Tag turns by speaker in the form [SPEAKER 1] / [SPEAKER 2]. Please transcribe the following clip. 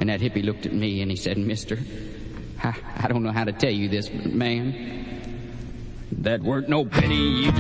[SPEAKER 1] And that hippie looked at me and he said, "Mister, I don't know how to tell you this, but man, that weren't no penny you